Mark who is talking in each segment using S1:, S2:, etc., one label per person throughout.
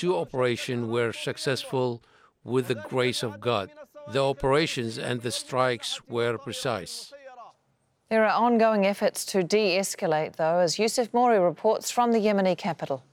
S1: two operations were successful with the grace of God. The operations and the strikes were precise.
S2: There are ongoing efforts to de-escalate, though, as Yusuf Mori reports from the Yemeni capital.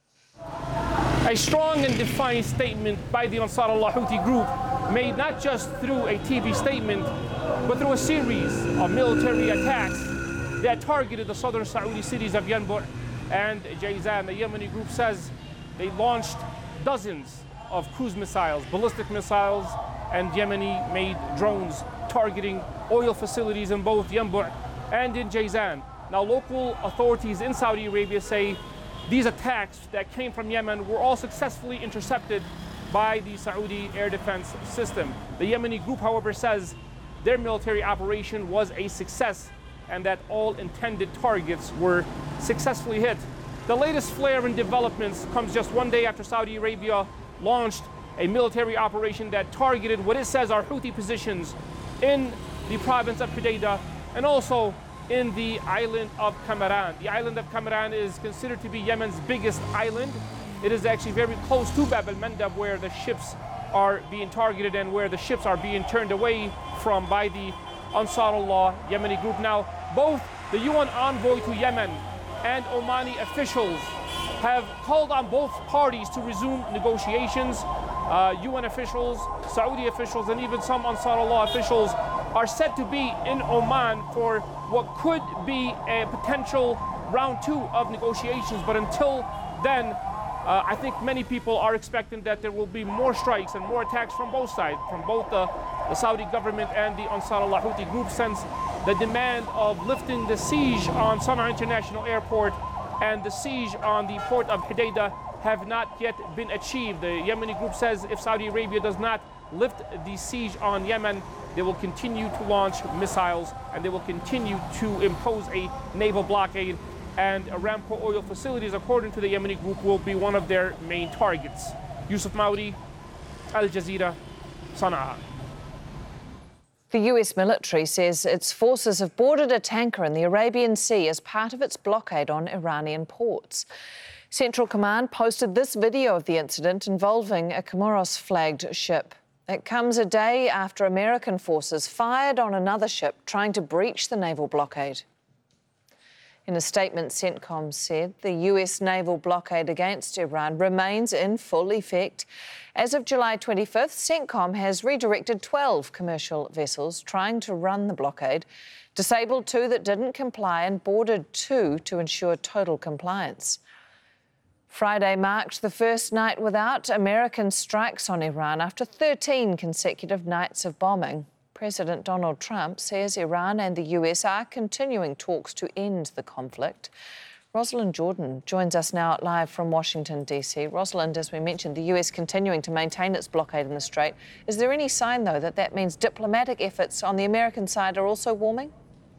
S3: A strong and defiant statement by the Ansar Allah Houthi group, made not just through a TV statement, but through a series of military attacks that targeted the southern Saudi cities of Yanbu and Jazan. The Yemeni group says they launched dozens of cruise missiles, ballistic missiles, and Yemeni-made drones targeting oil facilities in both Yanbu and in Jazan. Now, local authorities in Saudi Arabia say these attacks that came from Yemen were all successfully intercepted by the Saudi air defense system. The Yemeni group, however, says their military operation was a success and that all intended targets were successfully hit. The latest flare in developments comes just one day after Saudi Arabia launched a military operation that targeted what it says are Houthi positions in the province of Hodeidah and also in the island of Kamaran. The island of Kamaran is considered to be Yemen's biggest island. It is actually very close to Bab al-Mandab, where the ships are being targeted and where the ships are being turned away from by the Ansarullah Yemeni group. Now, both the UN envoy to Yemen and Omani officials have called on both parties to resume negotiations. UN officials, Saudi officials, and even some Ansarullah officials are said to be in Oman for what could be a potential round two of negotiations. But until then, I think many people are expecting that there will be more strikes and more attacks from both sides, from both the Saudi government and the Ansarullah Houthi group, since the demand of lifting the siege on Sana'a International Airport and the siege on the port of Hodeidah have not yet been achieved. The Yemeni group says if Saudi Arabia does not lift the siege on Yemen, they will continue to launch missiles and they will continue to impose a naval blockade, and Aramco oil facilities, according to the Yemeni group, will be one of their main targets. Yusuf Maudi, Al Jazeera, Sana'a.
S2: The US military says its forces have boarded a tanker in the Arabian Sea as part of its blockade on Iranian ports. Central Command posted this video of the incident involving a Comoros-flagged ship. It comes a day after American forces fired on another ship trying to breach the naval blockade. In a statement, CENTCOM said the US naval blockade against Iran remains in full effect. As of July 25th, CENTCOM has redirected 12 commercial vessels trying to run the blockade, disabled 2 that didn't comply and boarded 2 to ensure total compliance. Friday marked the first night without American strikes on Iran after 13 consecutive nights of bombing. President Donald Trump says Iran and the US are continuing talks to end the conflict. Rosalind Jordan joins us now live from Washington, D.C. Rosalind, as we mentioned, the US continuing to maintain its blockade in the Strait. Is there any sign, though, that that means diplomatic efforts on the American side are also warming?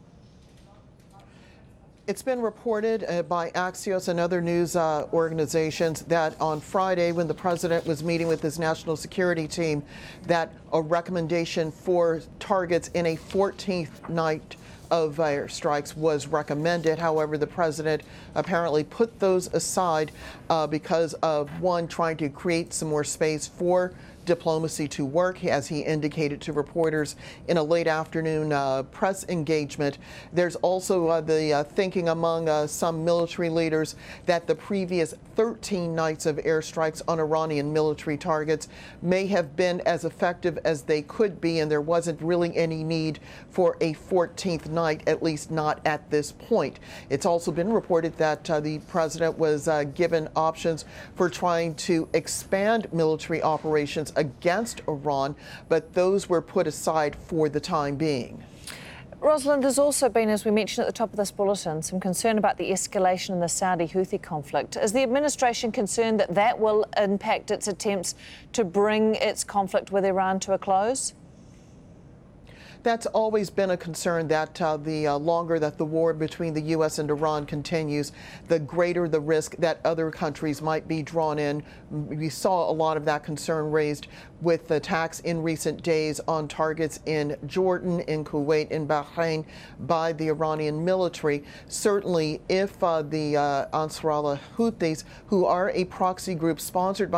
S4: It's been reported by Axios and other news organizations that on Friday, when the president was meeting with his national security team, that a recommendation for targets in a 14th night of airstrikes was recommended. However, the president apparently put those aside because of, one, trying to create some more space for diplomacy to work, as he indicated to reporters in a late afternoon press engagement. There's also the thinking among some military leaders that the previous 13 nights of airstrikes on Iranian military targets may have been as effective as they could be, and there wasn't really any need for a 14th night, at least not at this point. It's also been reported that the president was given options for trying to expand military operations against Iran, but those were put aside for the time being.
S2: Rosalind, there's also been, as we mentioned at the top of this bulletin, some concern about the escalation in the Saudi-Houthi conflict. Is the administration concerned that that will impact its attempts to bring its conflict with Iran to a close?
S4: That's always been a concern, that the longer that the war between the U.S. and Iran continues, the greater the risk that other countries might be drawn in. We saw a lot of that concern raised with attacks in recent days on targets in Jordan, in Kuwait, in Bahrain by the Iranian military. Certainly, if the Ansarullah Houthis, who are a proxy group sponsored by